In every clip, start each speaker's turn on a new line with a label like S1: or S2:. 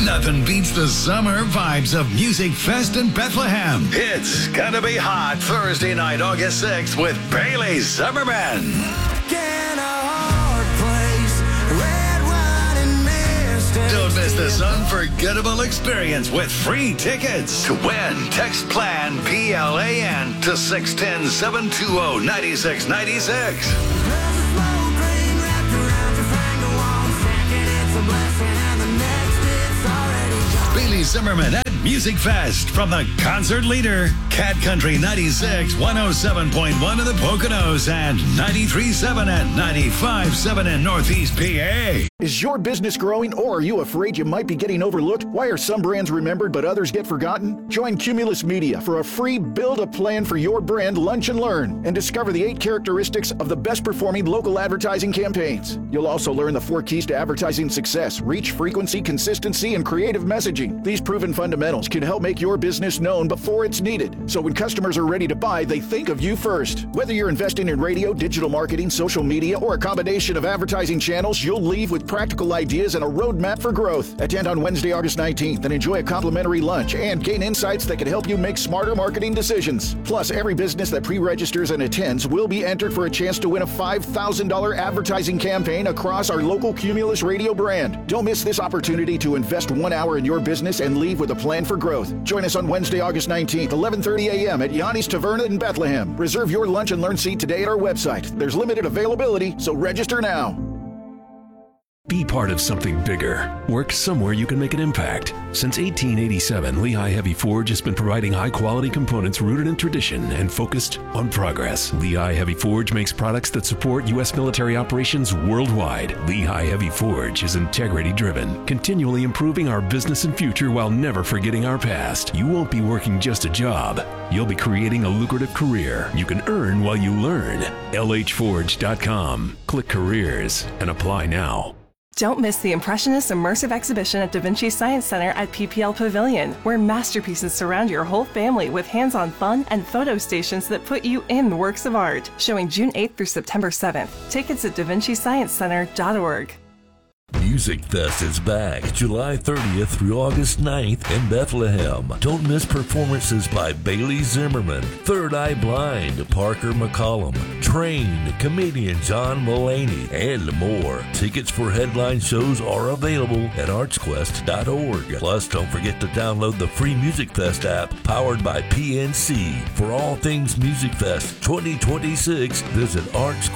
S1: Nothing beats the summer vibes of Music Fest in Bethlehem. It's gonna be hot Thursday night, August 6th with Bailey Zimmerman. Don't miss this unforgettable experience with free tickets. To win, text PLAN, PLAN to 610-720-9696. Bailey Zimmerman at Music Fest from the concert leader, Cat Country 96, 107.1 in the Poconos and 93.7 and 95.7 in Northeast PA.
S2: Is your business growing, or are you afraid you might be getting overlooked? Why are some brands remembered but others get forgotten? Join Cumulus Media for a free Build a Plan for Your Brand Lunch and Learn and discover the 8 characteristics of the best performing local advertising campaigns. You'll also learn the 4 keys to advertising success: reach, frequency, consistency, and creative messaging. These proven fundamentals can help make your business known before it's needed. So when customers are ready to buy, they think of you first. Whether you're investing in radio, digital marketing, social media, or a combination of advertising channels, you'll leave with practical ideas and a roadmap for growth. Attend on Wednesday, August 19th and enjoy a complimentary lunch and gain insights that can help you make smarter marketing decisions. Plus, every business that pre-registers and attends will be entered for a chance to win a $5,000 advertising campaign across our local Cumulus radio brand. Don't miss this opportunity to invest 1 hour in your business and leave with a plan for growth. Join us on Wednesday, August 19th, 11:30 a.m. at Yanni's Taverna in Bethlehem. Reserve your lunch and learn seat today at our website. There's limited availability, so register now.
S3: Be part of something bigger. Work somewhere you can make an impact. Since 1887, Lehigh Heavy Forge has been providing high-quality components rooted in tradition and focused on progress. Lehigh Heavy Forge makes products that support U.S. military operations worldwide. Lehigh Heavy Forge is integrity-driven, continually improving our business and future while never forgetting our past. You won't be working just a job. You'll be creating a lucrative career you can earn while you learn. LHForge.com. Click Careers and apply now.
S4: Don't miss the Impressionist Immersive Exhibition at Da Vinci Science Center at PPL Pavilion, where masterpieces surround your whole family with hands-on fun and photo stations that put you in the works of art. Showing June 8th through September 7th. Tickets at davinciciencecenter.org.
S5: Music Fest is back July 30th through August 9th in Bethlehem. Don't miss performances by Bailey Zimmerman, Third Eye Blind, Parker McCollum, Train, comedian John Mulaney, and more. Tickets for headline shows are available at artsquest.org. Plus, don't forget to download the free Music Fest app powered by PNC. For all things Music Fest 2026, visit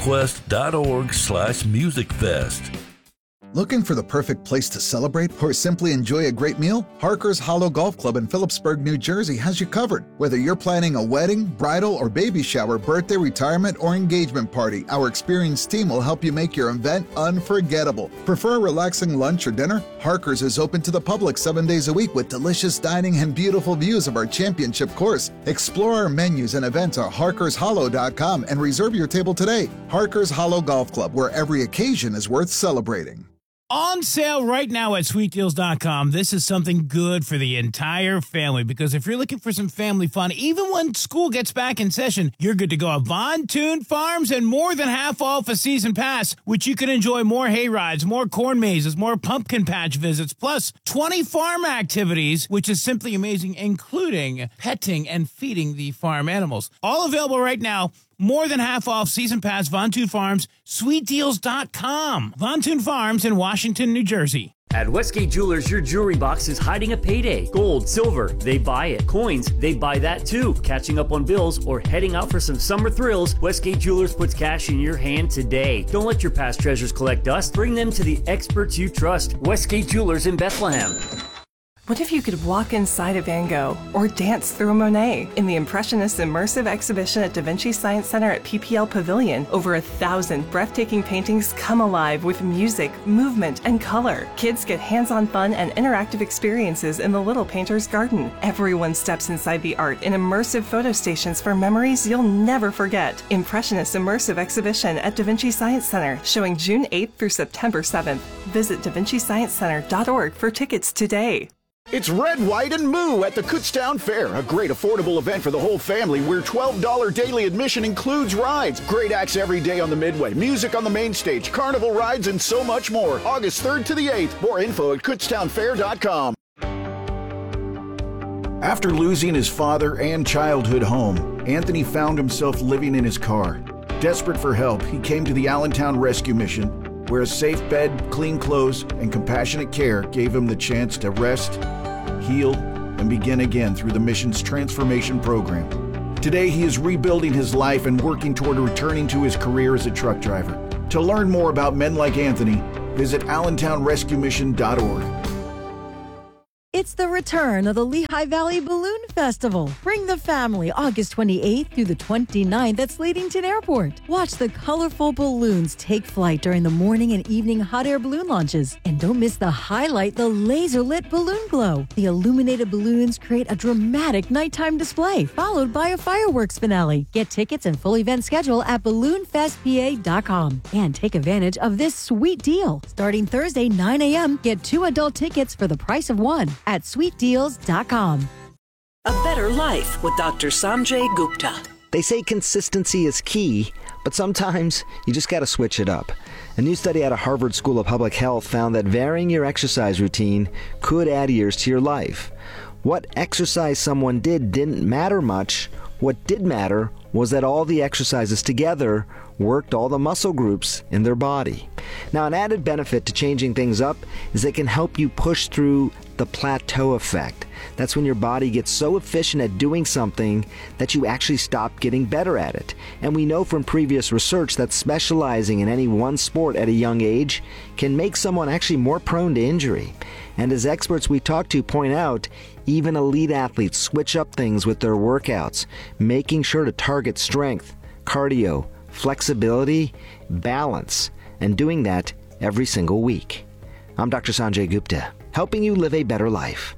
S5: artsquest.org/musicfest.
S6: Looking for the perfect place to celebrate or simply enjoy a great meal? Harker's Hollow Golf Club in Phillipsburg, New Jersey has you covered. Whether you're planning a wedding, bridal, or baby shower, birthday, retirement, or engagement party, our experienced team will help you make your event unforgettable. Prefer a relaxing lunch or dinner? Harker's is open to the public 7 days a week with delicious dining and beautiful views of our championship course. Explore our menus and events at harkershollow.com and reserve your table today. Harker's Hollow Golf Club, where every occasion is worth celebrating.
S7: On sale right now at sweetdeals.com. This is something good for the entire family, because if you're looking for some family fun, even when school gets back in session, you're good to go. Von Toon Farms and more than half off a season pass, which you can enjoy more hay rides, more corn mazes, more pumpkin patch visits, plus 20 farm activities, which is simply amazing, including petting and feeding the farm animals. All available right now. More than half off season pass, Von Toon Farms, sweetdeals.com. Von Toon Farms in Washington, New Jersey.
S8: At Westgate Jewelers, your jewelry box is hiding a payday. Gold, silver, they buy it. Coins, they buy that too. Catching up on bills or heading out for some summer thrills, Westgate Jewelers puts cash in your hand today. Don't let your past treasures collect dust. Bring them to the experts you trust. Westgate Jewelers in Bethlehem.
S4: What if you could walk inside a Van Gogh or dance through a Monet? In the Impressionist Immersive Exhibition at Da Vinci Science Center at PPL Pavilion, over 1,000 breathtaking paintings come alive with music, movement, and color. Kids get hands-on fun and interactive experiences in the Little Painter's Garden. Everyone steps inside the art in immersive photo stations for memories you'll never forget. Impressionist Immersive Exhibition at Da Vinci Science Center, showing June 8th through September 7th. Visit davinciciencecenter.org for tickets today.
S2: It's Red, White, and Moo at the Kutztown Fair, a great affordable event for the whole family where $12 daily admission includes rides, great acts every day on the Midway, music on the main stage, carnival rides, and so much more. August 3rd to the 8th. More info at kutztownfair.com. After losing his father and childhood home, Anthony found himself living in his car. Desperate for help, he came to the Allentown Rescue Mission, where a safe bed, clean clothes, and compassionate care gave him the chance to rest, heal, and begin again through the mission's transformation program. Today, he is rebuilding his life and working toward returning to his career as a truck driver. To learn more about men like Anthony, visit AllentownRescueMission.org.
S9: It's the return of the Lehigh Valley Balloon Festival. Bring the family August 28th through the 29th at Slatington Airport. Watch the colorful balloons take flight during the morning and evening hot air balloon launches. And don't miss the highlight, the laser-lit balloon glow. The illuminated balloons create a dramatic nighttime display, followed by a fireworks finale. Get tickets and full event schedule at balloonfestpa.com. And take advantage of this sweet deal. Starting Thursday, 9 a.m., get 2 adult tickets for the price of 1 at sweetdeals.com.
S10: A Better Life with Dr. Sanjay Gupta.
S11: They say consistency is key, but sometimes you just got to switch it up. A new study out of Harvard School of Public Health found that varying your exercise routine could add years to your life. What exercise someone did didn't matter much. What did matter was that all the exercises together worked all the muscle groups in their body. Now, an added benefit to changing things up is it can help you push through the plateau effect. That's when your body gets so efficient at doing something that you actually stop getting better at it. And we know from previous research that specializing in any one sport at a young age can make someone actually more prone to injury. And as experts we talk to point out, even elite athletes switch up things with their workouts, making sure to target strength, cardio, flexibility, balance, and doing that every single week. I'm Dr. Sanjay Gupta, helping you live a better life.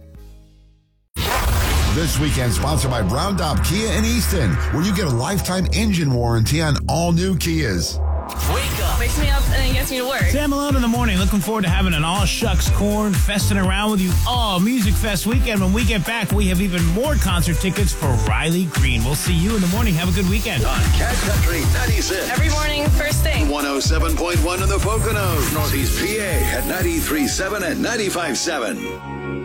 S12: This weekend sponsored by Brown Daub Kia in Easton, where you get a lifetime engine warranty on all new Kias.
S13: Wake up. Wakes me up and then gets me to work.
S7: Sam Malone in the morning. Looking forward to having an all shucks corn festing around with you all Music Fest weekend. When we get back, we have even more concert tickets for Riley Green. We'll see you in the morning. Have a good weekend.
S1: On Cat Country 96.
S13: Every morning, first thing.
S1: 107.1 in the Poconos. Northeast PA at 93.7 and 95.7.